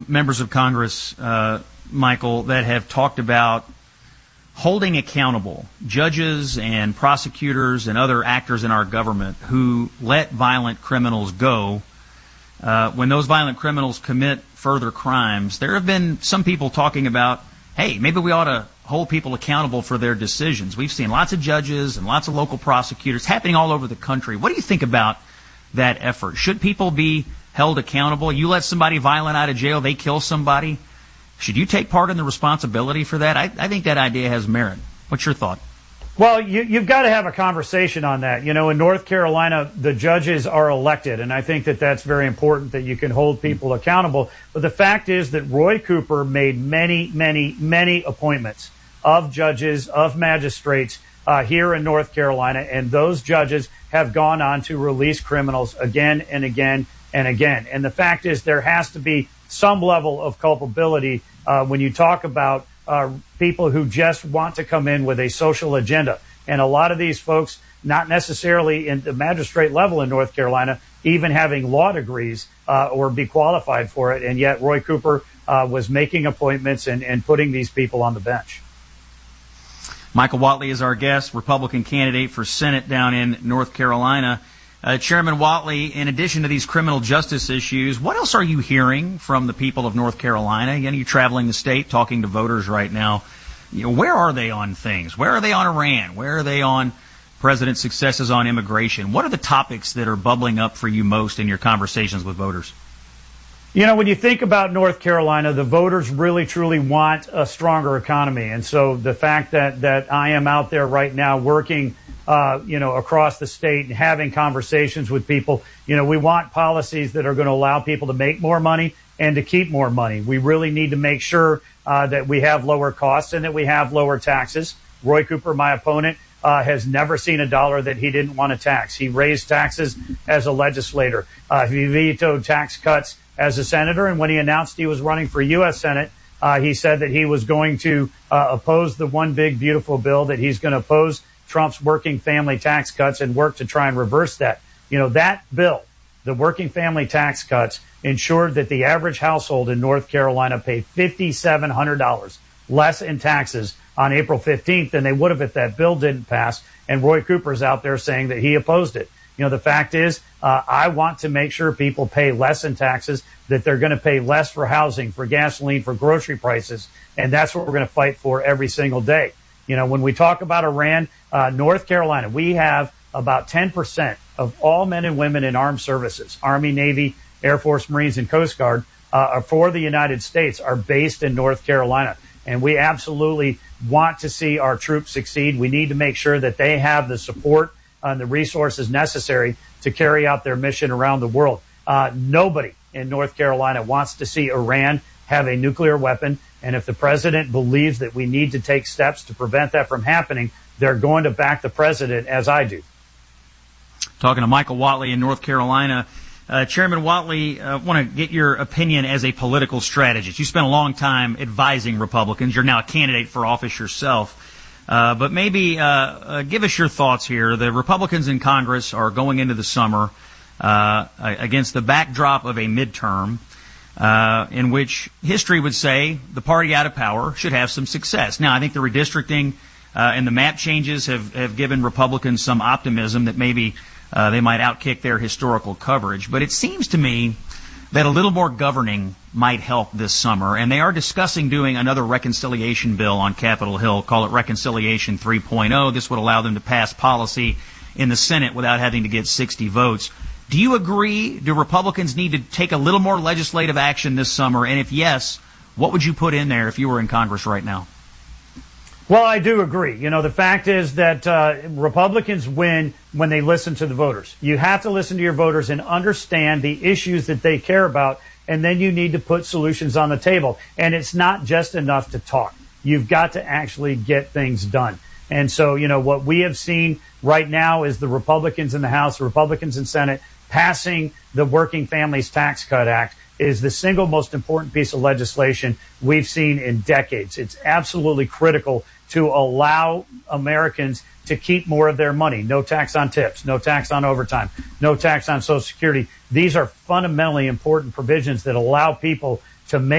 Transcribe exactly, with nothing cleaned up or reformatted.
members of Congress, uh, Michael, that have talked about holding accountable judges and prosecutors and other actors in our government who let violent criminals go. Uh, when those violent criminals commit further crimes, there have been some people talking about, hey, maybe we ought to hold people accountable for their decisions. We've seen lots of judges and lots of local prosecutors happening all over the country. What do you think about that effort? Should people be held accountable? You let somebody violent out of jail, they kill somebody. Should you take part in the responsibility for that? I, I think that idea has merit. What's your thought? Well, you, you've got to have a conversation on that. You know, in North Carolina, the judges are elected, and I think that that's very important, that you can hold people accountable. But the fact is that Roy Cooper made many, many, many appointments of judges, of magistrates uh, here in North Carolina, and those judges have gone on to release criminals again and again and again. And the fact is there has to be some level of culpability uh, when you talk about uh, people who just want to come in with a social agenda. And a lot of these folks, not necessarily in the magistrate level in North Carolina, even having law degrees uh, or be qualified for it. And yet Roy Cooper uh, was making appointments and, and putting these people on the bench. Michael Whatley is our guest, Republican candidate for Senate down in North Carolina. Uh, Chairman Whatley, in addition to these criminal justice issues, what else are you hearing from the people of North Carolina? You know, you're traveling the state, talking to voters right now. You know, where are they on things? Where are they on Iran? Where are they on President's successes on immigration? What are the topics that are bubbling up for you most in your conversations with voters? You know, when you think about North Carolina, the voters really, truly want a stronger economy. And so the fact that, that I am out there right now working, uh, you know, across the state and having conversations with people, you know, we want policies that are going to allow people to make more money and to keep more money. We really need to make sure uh, that we have lower costs and that we have lower taxes. Roy Cooper, my opponent, uh, has never seen a dollar that he didn't want to tax. He raised taxes as a legislator. Uh, he vetoed tax cuts as a senator, and when he announced he was running for U S Senate, uh, he said that he was going to uh, oppose the one big beautiful bill, that he's going to oppose Trump's working family tax cuts and work to try and reverse that. You know, that bill, the working family tax cuts, ensured that the average household in North Carolina paid five thousand seven hundred dollars less in taxes on April fifteenth than they would have if that bill didn't pass. And Roy Cooper's out there saying that he opposed it. You know, the fact is, uh, I want to make sure people pay less in taxes, that they're going to pay less for housing, for gasoline, for grocery prices. And that's what we're going to fight for every single day. You know, when we talk about Iran, uh, North Carolina, we have about ten percent of all men and women in armed services, Army, Navy, Air Force, Marines, and Coast Guard, uh, for the United States are based in North Carolina. And we absolutely want to see our troops succeed. We need to make sure that they have the support and the resources necessary to carry out their mission around the world. Uh, nobody in North Carolina wants to see Iran have a nuclear weapon. And if the president believes that we need to take steps to prevent that from happening, they're going to back the president, as I do. Talking to Michael Whatley in North Carolina. Uh, Chairman Whatley, I uh, want to get your opinion as a political strategist. You spent a long time advising Republicans. You're now a candidate for office yourself. Uh, but maybe uh, uh, give us your thoughts here. The Republicans in Congress are going into the summer uh, against the backdrop of a midterm uh, in which history would say the party out of power should have some success. Now, I think the redistricting uh, and the map changes have, have given Republicans some optimism that maybe uh, they might outkick their historical coverage. But it seems to me that a little more governing might help this summer, and they are discussing doing another reconciliation bill on Capitol Hill, call it Reconciliation three point oh. This would allow them to pass policy in the Senate without having to get sixty votes. Do you agree? Do Republicans need to take a little more legislative action this summer? And if yes, what would you put in there if you were in Congress right now? Well, I do agree. You know, the fact is that uh, Republicans win when they listen to the voters. You have to listen to your voters and understand the issues that they care about, and then you need to put solutions on the table. And it's not just enough to talk. You've got to actually get things done. And so, you know, what we have seen right now is the Republicans in the House, the Republicans in Senate, passing the Working Families Tax Cut Act is the single most important piece of legislation we've seen in decades. It's absolutely critical to allow Americans to keep more of their money. No tax on tips, no tax on overtime, no tax on Social Security. These are fundamentally important provisions that allow people to make